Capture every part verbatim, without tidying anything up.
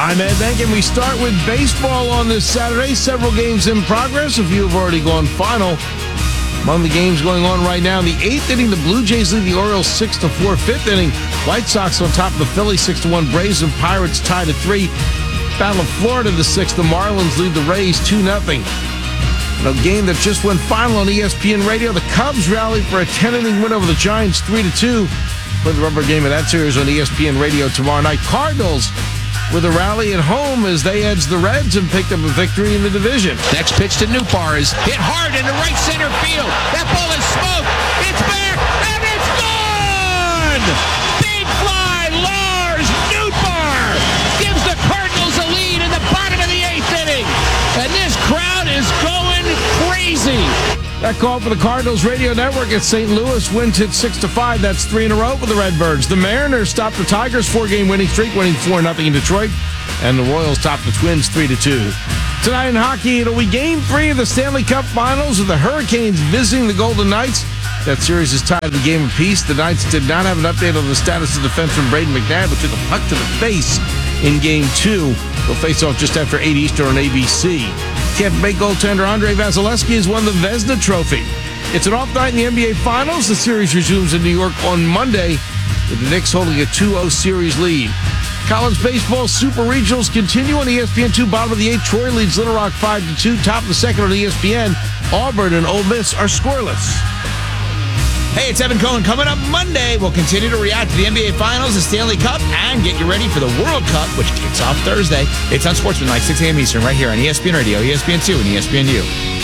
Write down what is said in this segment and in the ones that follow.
I'm Ed Bank, and we start with baseball on this Saturday. Several games in progress. A few have already gone final. Among the games going on right now, in the eighth inning, the Blue Jays lead the Orioles six to four. Fifth inning, White Sox on top of the Phillies six to one. Braves and Pirates tied at three. Battle of Florida, the sixth. The Marlins lead the Rays two nothing. In a game that just went final on E S P N Radio, the Cubs rallied for a ten inning win over the Giants three to two. Play the rubber game of that series on E S P N Radio tomorrow night. Cardinals with a rally at home as they edged the Reds and picked up a victory in the division. Next pitch to Nootbaar is hit hard into right center field. That ball is smoked. It's back, and it's gone! Big fly, Lars Nootbaar gives the Cardinals a lead in the bottom of the eighth inning. And this crowd is going crazy. That call for the Cardinals radio network at Saint Louis. Wins hit six to five. That's three in a row for the Redbirds. The Mariners stopped the Tigers' four-game winning streak, winning four nothing in Detroit. And the Royals topped the Twins three to two. Tonight in hockey, it'll be Game three of the Stanley Cup Finals with the Hurricanes visiting the Golden Knights. That series is tied to the game apiece. The Knights did not have an update on the status of defenseman Braden McNabb, who took a puck to the face in Game two. They'll face off just after eight Eastern on A B C. Tampa Bay goaltender Andrei Vasilevsky has won the Vezina Trophy. It's an off night in the N B A Finals. The series resumes in New York on Monday, with the Knicks holding a two oh series lead. College baseball Super Regionals continue on E S P N two. Bottom of the eighth, Troy leads Little Rock five to two. Top of the second on E S P N, Auburn and Ole Miss are scoreless. Hey, it's Evan Cohen. Coming up Monday, we'll continue to react to the N B A Finals, the Stanley Cup, and get you ready for the World Cup, which kicks off Thursday. It's on Sportsmanlike, six a.m. Eastern, right here on E S P N Radio, E S P N two, and E S P N U.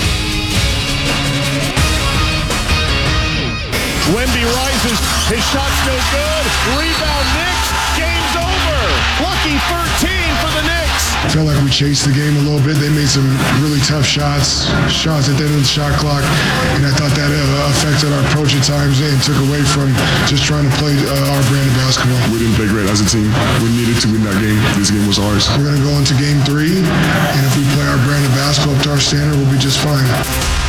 Wemby rises. His shot's no good. Rebound, Knicks. Game's over. Lucky thirteen for the Knicks. I felt like we chased the game a little bit. They made some really tough shots, shots at the end of the shot clock, and I thought that uh, affected our approach at times and took away from just trying to play uh, our brand of basketball. We didn't play great as a team. We needed to win that game. This game was ours. We're going to go into game three, and if we play our brand of basketball up to our standard, we'll be just fine.